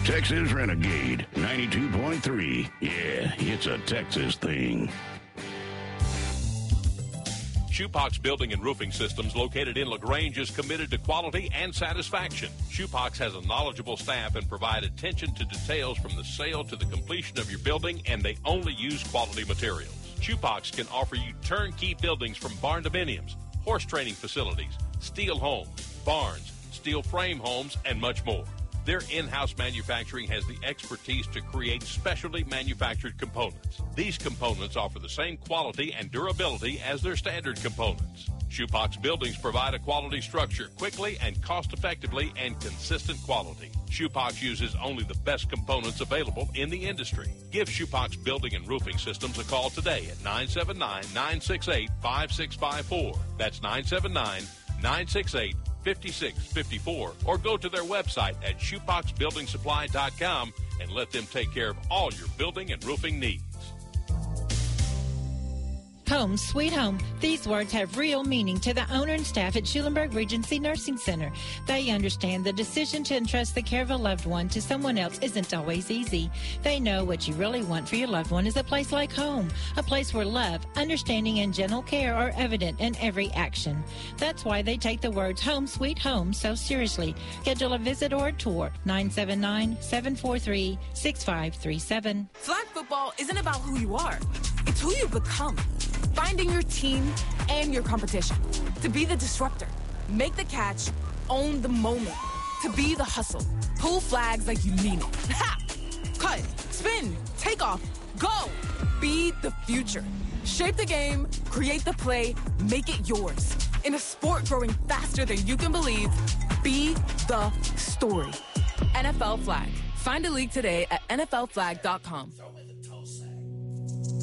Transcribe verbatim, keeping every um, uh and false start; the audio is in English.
Texas Renegade ninety-two point three. Yeah, it's a Texas thing. Shoepox Building and Roofing Systems, located in LaGrange, is committed to quality and satisfaction. Shoepox has a knowledgeable staff and provide attention to details from the sale to the completion of your building, and they only use quality materials. Shoepox can offer you turnkey buildings from barn dominiums, horse training facilities, steel homes, barns, steel frame homes, and much more. Their in-house manufacturing has the expertise to create specialty manufactured components. These components offer the same quality and durability as their standard components. Shoepox Buildings provide a quality structure quickly and cost-effectively and consistent quality. Shoepox uses only the best components available in the industry. Give Shoepox Building and Roofing Systems a call today at nine seven nine, nine six eight, five six five four. That's nine seven nine, nine six eight, five six five four, or go to their website at shoepox building supply dot com and let them take care of all your building and roofing needs. Home, sweet home. These words have real meaning to the owner and staff at Schulenburg Regency Nursing Center. They understand the decision to entrust the care of a loved one to someone else isn't always easy. They know what you really want for your loved one is a place like home, a place where love, understanding, and gentle care are evident in every action. That's why they take the words home, sweet home so seriously. Schedule a visit or a tour, nine seven nine, seven four three, six five three seven. Flag football isn't about who you are. It's who you become. Finding your team and your competition. To be the disruptor. Make the catch. Own the moment. To be the hustle. Pull flags like you mean it. Ha! Cut. Spin. Take off. Go. Be the future. Shape the game. Create the play. Make it yours. In a sport growing faster than you can believe, be the story. N F L Flag. Find a league today at N F L flag dot com.